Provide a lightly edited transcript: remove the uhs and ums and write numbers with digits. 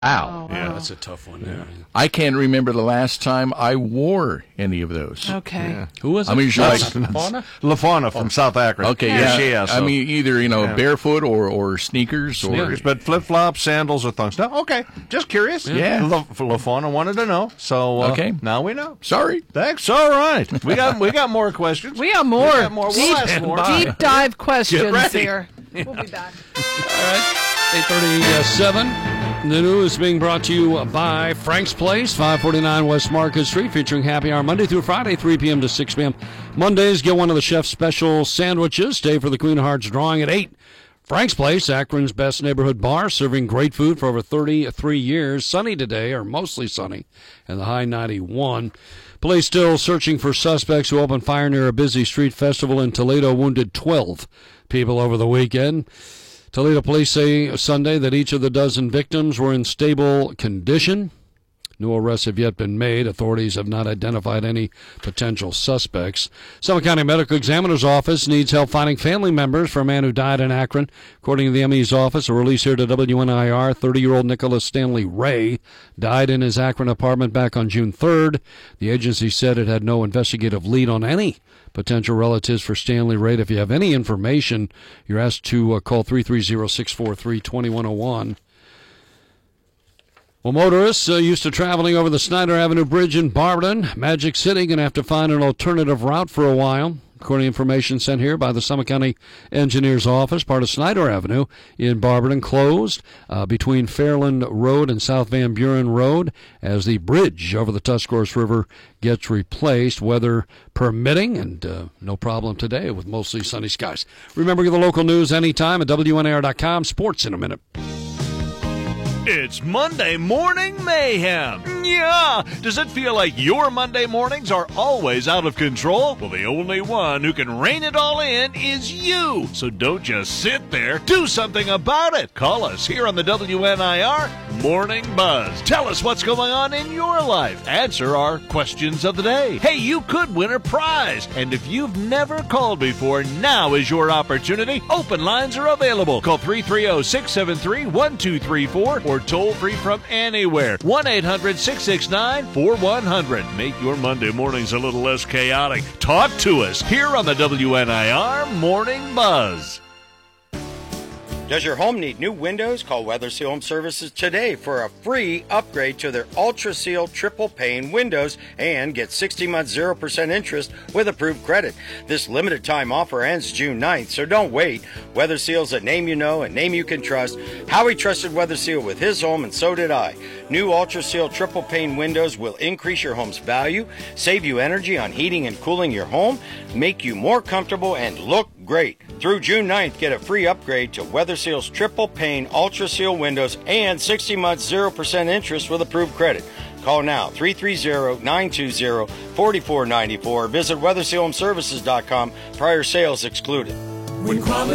Ow. Yeah, that's a tough one. Yeah. I can't remember the last time I wore any of those. Okay. Yeah. Who was it? I mean, you're like, LaFauna from South Akron. okay, Yeah. yeah. So. I mean, either, barefoot or sneakers or. Sneakers, but flip-flops, sandals, or thongs. No, okay. Just curious. Yeah. LaFauna wanted to know. So, Okay. now we know. Sorry. Thanks. All right. We got more questions. We got more. We'll Deep, ask more. deep dive questions ready. here. We'll be back. All right. 8:37. The news being brought to you by Frank's Place, 549 West Market Street, featuring happy hour Monday through Friday, 3 p.m. to 6 p.m. Mondays, get one of the chef's special sandwiches. Stay for the Queen of Hearts drawing at 8. Frank's Place, Akron's best neighborhood bar, serving great food for over 33 years. Sunny today, or mostly sunny, and the high 91. Police still searching for suspects who opened fire near a busy street festival in Toledo, wounded 12 people over the weekend. Toledo police say Sunday that each of the dozen victims were in stable condition. No arrests have yet been made. Authorities have not identified any potential suspects. Summit County Medical Examiner's Office needs help finding family members for a man who died in Akron. According to the ME's office, a release here to WNIR, 30-year-old Nicholas Stanley Ray died in his Akron apartment back on June 3rd. The agency said it had no investigative lead on any potential relatives for Stanley Ray. If you have any information, you're asked to call 330-643-2101. Well, motorists used to traveling over the Snyder Avenue Bridge in Barberton, Magic City, going to have to find an alternative route for a while. According to information sent here by the Summit County Engineer's Office, part of Snyder Avenue in Barberton closed between Fairland Road and South Van Buren Road as the bridge over the Tuscarawas River gets replaced, weather permitting, and no problem today with mostly sunny skies. Remember, get the local news anytime at WNAR.com. Sports in a minute. It's Monday Morning Mayhem. Yeah! Does it feel like your Monday mornings are always out of control? Well, the only one who can rein it all in is you. So don't just sit there. Do something about it. Call us here on the WNIR Morning Buzz. Tell us what's going on in your life. Answer our questions of the day. Hey, you could win a prize. And if you've never called before, now is your opportunity. Open lines are available. Call 330-673-1234 or toll free from anywhere. 1-800-669-4100. Make your Monday mornings a little less chaotic. Talk to us here on the WNIR Morning Buzz. Does your home need new windows? Call Weather Seal Home Services today for a free upgrade to their Ultra Seal triple pane windows and get 60 months 0% interest with approved credit. This limited time offer ends June 9th, so don't wait. Weather Seal's a name you know, a name you can trust. Howie trusted Weather Seal with his home, and so did I. New Ultra Seal triple pane windows will increase your home's value, save you energy on heating and cooling your home, make you more comfortable, and look great. Through June 9th, get a free upgrade to Weather Seal's triple pane Ultra Seal windows and 60 months 0% interest with approved credit. Call now, 330-920-4494. Visit WeatherSealHomeservices.com. Prior sales excluded.